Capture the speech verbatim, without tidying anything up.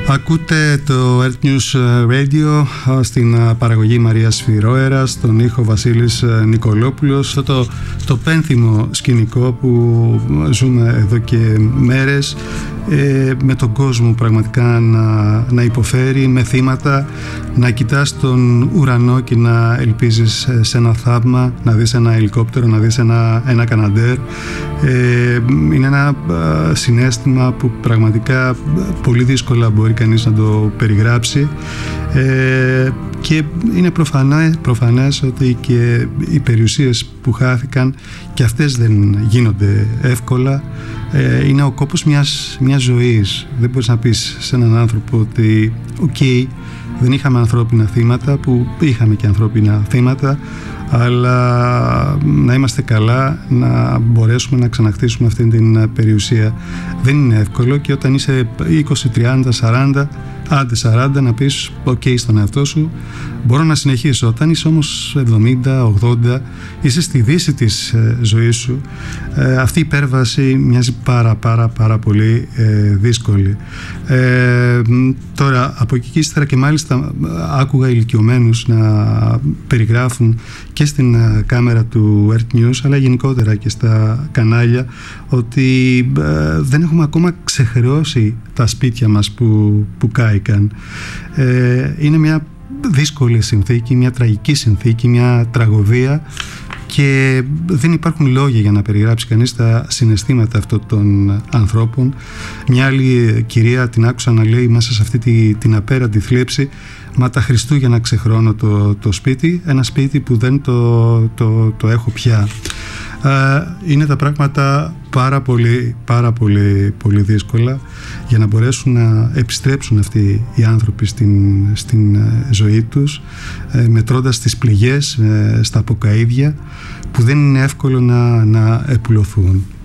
Ακούτε το Earth News Radio, στην παραγωγή Μαρία Σφυρόερα, στον ήχο Βασίλης Νικολόπουλος. Αυτό το, το πένθυμο σκηνικό που ζούμε εδώ και μέρες, ε, με τον κόσμο πραγματικά να, να υποφέρει, με θύματα, να κοιτάς τον ουρανό και να ελπίζεις σε ένα θαύμα, να δεις ένα ελικόπτερο, να δεις ένα, ένα καναντέρ. Ε, είναι ένα α, συναίσθημα που πραγματικά πολύ δύσκολα μπορεί κανείς να το περιγράψει, ε, και είναι προφανές, προφανές ότι και οι περιουσίες που χάθηκαν και αυτές δεν γίνονται εύκολα. Ε, είναι ο κόπος μιας, μιας ζωής. Δεν μπορείς να πεις σε έναν άνθρωπο ότι οκ, okay, δεν είχαμε ανθρώπινα θύματα, που είχαμε και ανθρώπινα θύματα, αλλά να είμαστε καλά, να μπορέσουμε να ξαναχτίσουμε αυτή την περιουσία. Δεν είναι εύκολο, και όταν είσαι είκοσι, τριάντα, σαράντα, άντε σαράντα, να πεις οκ okay στον εαυτό σου, μπορώ να συνεχίσω. Όταν είσαι όμως εβδομήντα, ογδόντα, είσαι στη δύση της ε, ζωής σου, ε, αυτή η υπέρβαση μοιάζει πάρα πάρα πάρα πολύ ε, δύσκολη. Ε, τώρα από εκεί και ύστερα, και μάλιστα άκουγα ηλικιωμένους να περιγράφουν και στην ε, κάμερα του Earth News, αλλά γενικότερα και στα κανάλια, ότι ε, δεν έχουμε ακόμα ξεχρεώσει τα σπίτια μας που, που κάηκαν. Ε, είναι μια δύσκολη συνθήκη, μια τραγική συνθήκη, μια τραγωδία, και δεν υπάρχουν λόγια για να περιγράψει κανείς τα συναισθήματα αυτών των ανθρώπων. Μια άλλη κυρία την άκουσα να λέει μέσα σε αυτή τη, την απέραντη θλίψη: μα τα Χριστούγεννα ξεχρώνω το, το σπίτι, ένα σπίτι που δεν το, το, το έχω πια. Είναι τα πράγματα πάρα πολύ, πάρα πολύ, πολύ δύσκολα για να μπορέσουν να επιστρέψουν αυτοί οι άνθρωποι στην, στην ζωή τους, μετρώντας τις πληγές στα αποκαΐδια που δεν είναι εύκολο να, να επουλωθούν.